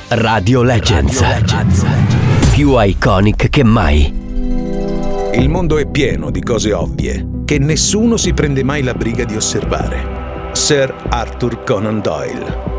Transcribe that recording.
Radio Legends. Più iconic che mai. Il mondo è pieno di cose ovvie che nessuno si prende mai la briga di osservare. Sir Arthur Conan Doyle.